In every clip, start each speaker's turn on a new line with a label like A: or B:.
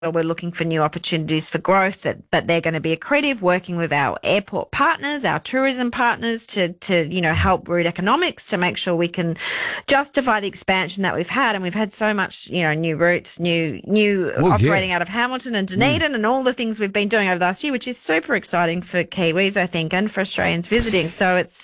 A: where we're looking for new opportunities for growth, but they're going to be accretive, working with our airport partners, our tourism partners to help route economics to make sure we can justify the expansion that we've had. And we've had so much, new routes, new operating out of Hamilton and Dunedin and all the things we've been doing over the last year, which is super exciting for Kiwis, I think, and for Australians visiting. So it's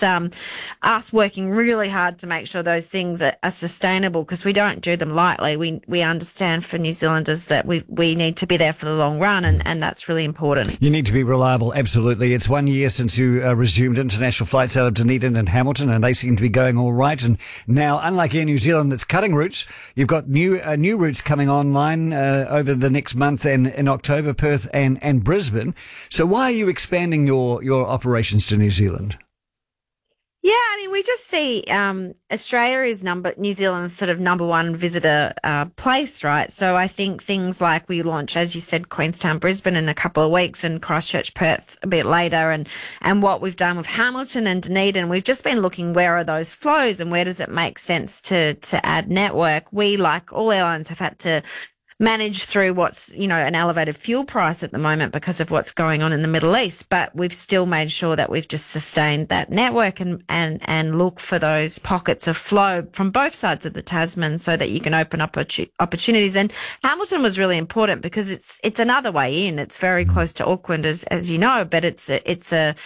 A: us working really hard to make sure those things are sustainable, because we don't do them lightly. We understand for New Zealanders that we need to be there for the long run, and that's really important.
B: You need to be reliable, absolutely. It's 1 year since you resumed international flights out of Dunedin and Hamilton, and they seem to be going all right. And now, unlike Air New Zealand that's cutting routes, you've got new routes coming online over the next month in October, Perth and Brisbane. So why are you expanding your operations to New Zealand?
A: Yeah, I mean, we just see Australia is New Zealand's sort of number one visitor place, right? So I think things like we launch, as you said, Queenstown, Brisbane in a couple of weeks, and Christchurch, Perth a bit later, and what we've done with Hamilton and Dunedin, we've just been looking where are those flows and where does it make sense to add network. We, like all airlines, have had to manage through what's, an elevated fuel price at the moment because of what's going on in the Middle East. But we've still made sure that we've just sustained that network and look for those pockets of flow from both sides of the Tasman so that you can open up opportunities. And Hamilton was really important because it's another way in. It's very close to Auckland, as you know, but it's a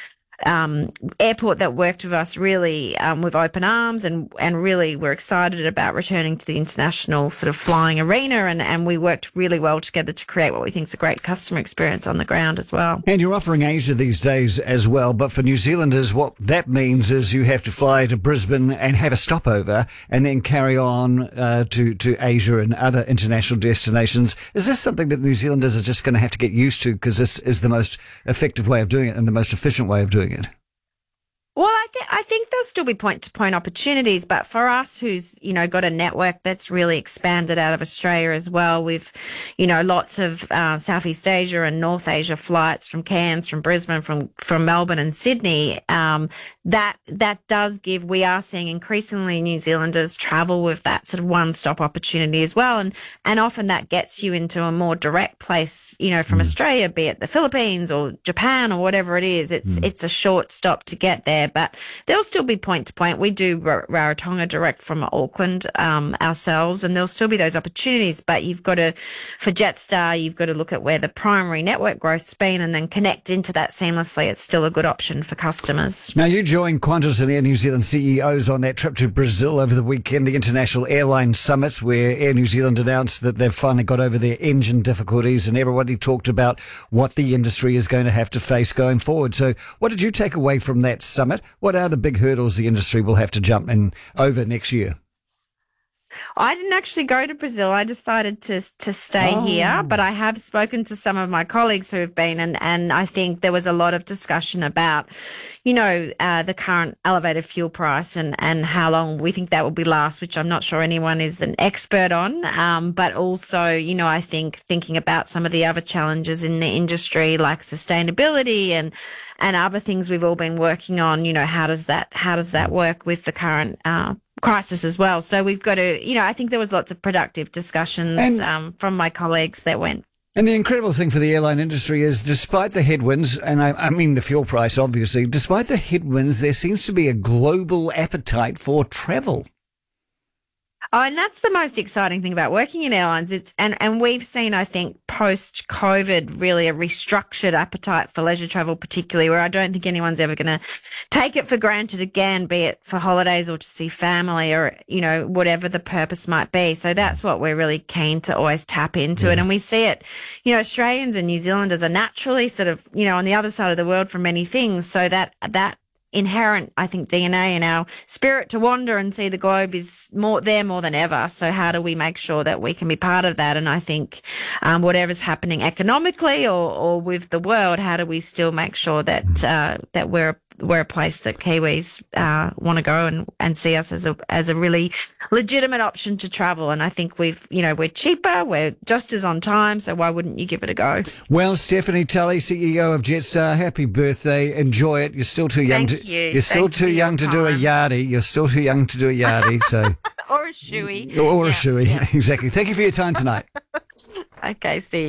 A: airport that worked with us really with open arms, and really we're excited about returning to the international sort of flying arena, and we worked really well together to create what we think is a great customer experience on the ground as well. And
B: you're offering Asia these days as well, but for New Zealanders, what that means is you have to fly to Brisbane and have a stopover and then carry on to Asia and other international destinations. Is this something that New Zealanders are just going to have to get used to, because this is the most effective way of doing it and the most efficient way of doing it?
A: Well, I think there'll still be point-to-point opportunities, but for us who's, got a network that's really expanded out of Australia as well, with, lots of Southeast Asia and North Asia flights from Cairns, from Brisbane, from Melbourne and Sydney, that does give, we are seeing increasingly New Zealanders travel with that sort of one-stop opportunity as well. And often that gets you into a more direct place, from Australia, be it the Philippines or Japan or whatever it is. It's a short stop to get there. But there'll still be point-to-point. We do Rarotonga direct from Auckland ourselves, and there'll still be those opportunities. But you've got to, for Jetstar, you've got to look at where the primary network growth's been and then connect into that seamlessly. It's still a good option for customers.
B: Now, you joined Qantas and Air New Zealand CEOs on that trip to Brazil over the weekend, the International Airline Summit, where Air New Zealand announced that they've finally got over their engine difficulties, and everybody talked about what the industry is going to have to face going forward. So what did you take away from that summit? What are the big hurdles the industry will have to jump in over next year?
A: I didn't actually go to Brazil. I decided to stay here, but I have spoken to some of my colleagues who have been, and I think there was a lot of discussion about, the current elevated fuel price and how long we think that will be last, which I'm not sure anyone is an expert on. But also, I think thinking about some of the other challenges in the industry, like sustainability and other things we've all been working on. How does that work with the current crisis as well? So we've got to, I think there was lots of productive discussions from my colleagues that went.
B: And the incredible thing for the airline industry is, despite the headwinds, and I mean the fuel price, obviously, despite the headwinds, there seems to be a global appetite for travel.
A: Oh, and that's the most exciting thing about working in airlines. And we've seen, I think, post-COVID, really a restructured appetite for leisure travel, particularly, where I don't think anyone's ever going to take it for granted again, be it for holidays or to see family or, whatever the purpose might be. So that's what we're really keen to always tap into. And we see it, Australians and New Zealanders are naturally sort of, on the other side of the world from many things. So that inherent, I think, DNA in our spirit to wander and see the globe is more than ever. So how do we make sure that we can be part of that? And I think whatever's happening economically or with the world, how do we still make sure that that we're a place that Kiwis want to go and see us as a really legitimate option to travel. And I think we're cheaper, we're just as on time, so why wouldn't you give it a go?
B: Well, Stephanie Tully, CEO of Jetstar, happy birthday. Enjoy it. You're still too young. You're still too young to do a yardie. You're still too young to do a yardie. So
A: or a shoey.
B: Or a shoey, exactly. Thank you for your time tonight.
A: Okay, see you.